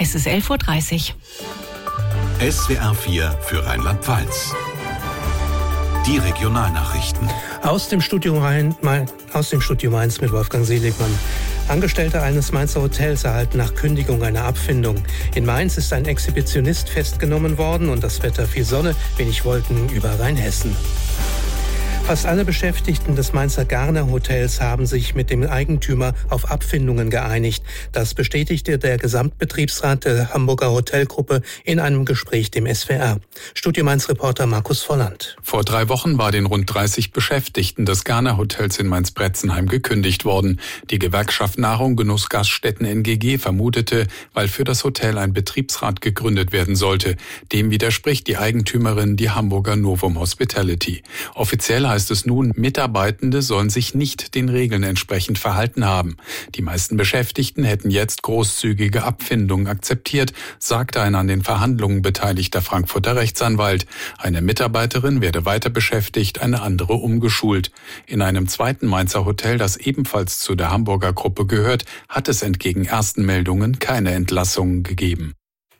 Es ist 11.30 Uhr. SWR 4 für Rheinland-Pfalz. Die Regionalnachrichten. Aus dem Studio Mainz mit Wolfgang Seligmann. Angestellte eines Mainzer Hotels erhalten nach Kündigung eine Abfindung. In Mainz ist ein Exhibitionist festgenommen worden und das Wetter viel Sonne, wenig Wolken über Rheinhessen. Fast alle Beschäftigten des Mainzer Garner Hotels haben sich mit dem Eigentümer auf Abfindungen geeinigt. Das bestätigte der Gesamtbetriebsrat der Hamburger Hotelgruppe in einem Gespräch dem SWR. Studio Mainz-Reporter Markus Volland. Vor 3 Wochen war den rund 30 Beschäftigten des Garner Hotels in Mainz-Bretzenheim gekündigt worden. Die Gewerkschaft Nahrung Genuss Gaststätten NGG vermutete, weil für das Hotel ein Betriebsrat gegründet werden sollte. Dem widerspricht die Eigentümerin, die Hamburger Novum Hospitality. Offiziell heißt es nun, Mitarbeitende sollen sich nicht den Regeln entsprechend verhalten haben. Die meisten Beschäftigten hätten jetzt großzügige Abfindungen akzeptiert, sagte ein an den Verhandlungen beteiligter Frankfurter Rechtsanwalt. Eine Mitarbeiterin werde weiter beschäftigt, eine andere umgeschult. In einem zweiten Mainzer Hotel, das ebenfalls zu der Hamburger Gruppe gehört, hat es entgegen ersten Meldungen keine Entlassungen gegeben.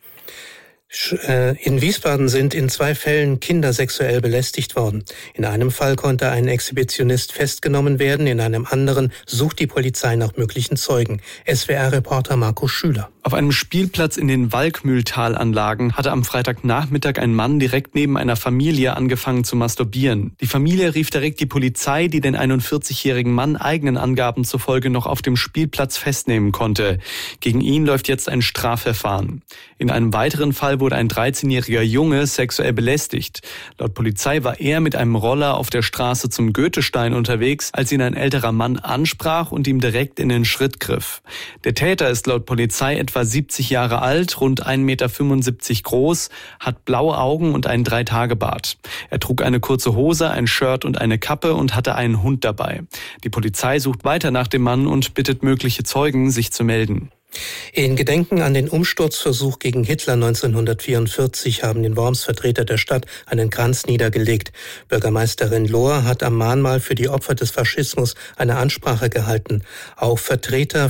In Wiesbaden sind in 2 Fällen Kinder sexuell belästigt worden. In einem Fall konnte ein Exhibitionist festgenommen werden, in einem anderen sucht die Polizei nach möglichen Zeugen. SWR-Reporter Markus Schüler. Auf einem Spielplatz in den Walkmühltalanlagen hatte am Freitagnachmittag ein Mann direkt neben einer Familie angefangen zu masturbieren. Die Familie rief direkt die Polizei, die den 41-jährigen Mann eigenen Angaben zufolge noch auf dem Spielplatz festnehmen konnte. Gegen ihn läuft jetzt ein Strafverfahren. In einem weiteren Fall wurde ein 13-jähriger Junge sexuell belästigt. Laut Polizei war er mit einem Roller auf der Straße zum Goethestein unterwegs, als ihn ein älterer Mann ansprach und ihm direkt in den Schritt griff. Der Täter ist laut Polizei etwa 70 Jahre alt, rund 1,75 Meter groß, hat blaue Augen und einen 3-Tage-Bart. Er trug eine kurze Hose, ein Shirt und eine Kappe und hatte einen Hund dabei. Die Polizei sucht weiter nach dem Mann und bittet mögliche Zeugen, sich zu melden. In Gedenken an den Umsturzversuch gegen Hitler 1944 haben in Worms Vertreter der Stadt einen Kranz niedergelegt. Bürgermeisterin Lohr hat am Mahnmal für die Opfer des Faschismus eine Ansprache gehalten. Auch Vertreter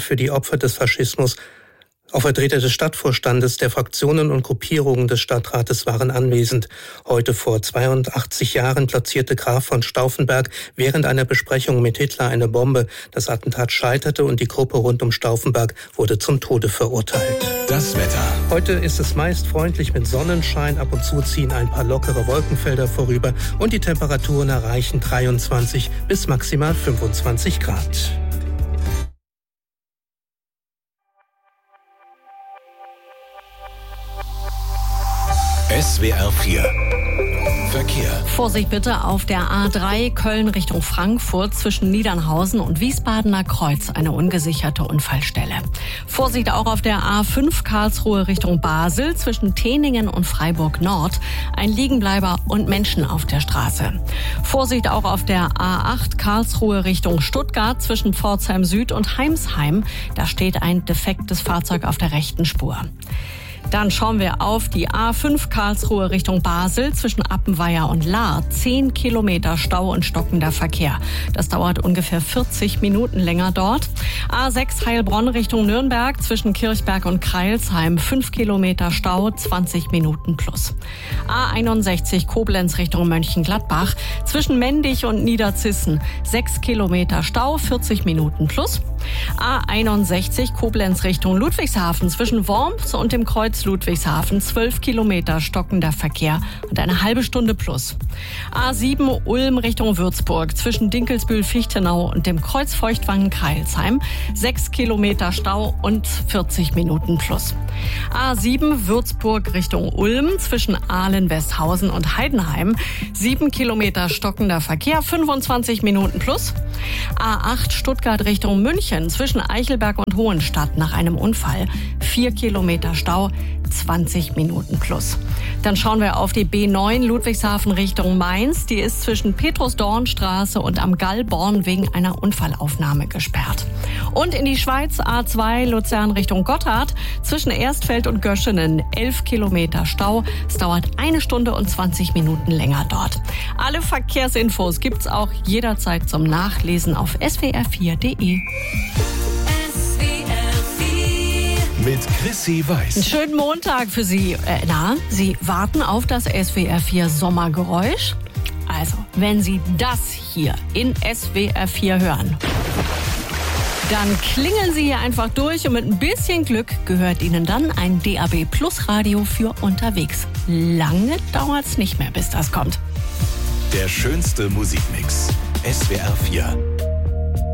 des Stadtvorstandes, der Fraktionen und Gruppierungen des Stadtrates waren anwesend. Heute vor 82 Jahren platzierte Graf von Stauffenberg während einer Besprechung mit Hitler eine Bombe. Das Attentat scheiterte und die Gruppe rund um Stauffenberg wurde zum Tode verurteilt. Das Wetter. Heute ist es meist freundlich mit Sonnenschein. Ab und zu ziehen ein paar lockere Wolkenfelder vorüber und die Temperaturen erreichen 23 bis maximal 25 Grad. SWR 4 Verkehr. Vorsicht bitte auf der A3 Köln Richtung Frankfurt zwischen Niedernhausen und Wiesbadener Kreuz, eine ungesicherte Unfallstelle. Vorsicht auch auf der A5 Karlsruhe Richtung Basel zwischen Teningen und Freiburg Nord, ein Liegenbleiber und Menschen auf der Straße. Vorsicht auch auf der A8 Karlsruhe Richtung Stuttgart zwischen Pforzheim Süd und Heimsheim, da steht ein defektes Fahrzeug auf der rechten Spur. Dann schauen wir auf die A5 Karlsruhe Richtung Basel zwischen Appenweier und Lahr. 10 Kilometer Stau und stockender Verkehr. Das dauert ungefähr 40 Minuten länger dort. A6 Heilbronn Richtung Nürnberg zwischen Kirchberg und Kreilsheim. 5 Kilometer Stau, 20 Minuten plus. A61 Koblenz Richtung Mönchengladbach zwischen Mendig und Niederzissen. 6 Kilometer Stau, 40 Minuten plus. A61 Koblenz Richtung Ludwigshafen zwischen Worms und dem Kreuz Ludwigshafen 12 Kilometer stockender Verkehr und eine halbe Stunde plus. A7 Ulm Richtung Würzburg zwischen Dinkelsbühl-Fichtenau und dem Kreuz Feuchtwangen-Kreilsheim 6 Kilometer Stau und 40 Minuten plus. A7 Würzburg Richtung Ulm zwischen Ahlen-Westhausen und Heidenheim 7 Kilometer stockender Verkehr 25 Minuten plus. A8 Stuttgart Richtung München zwischen Eichelberg und Hohenstadt nach einem Unfall 4 Kilometer Stau, 20 Minuten plus. Dann schauen wir auf die B9 Ludwigshafen Richtung Mainz. Die ist zwischen Petrus-Dorn-Straße und am Gallborn wegen einer Unfallaufnahme gesperrt. Und in die Schweiz A2 Luzern Richtung Gotthard zwischen Erstfeld und Göschenen 11 Kilometer Stau. Es dauert 1 Stunde und 20 Minuten länger dort. Alle Verkehrsinfos gibt's auch jederzeit zum Nachlesen auf swr4.de. mit Chrissy Weiß. Einen schönen Montag für Sie. Sie warten auf das SWR 4 Sommergeräusch? Also, wenn Sie das hier in SWR 4 hören, dann klingeln Sie hier einfach durch und mit ein bisschen Glück gehört Ihnen dann ein DAB Plus Radio für unterwegs. Lange dauert's nicht mehr, bis das kommt. Der schönste Musikmix. SWR 4.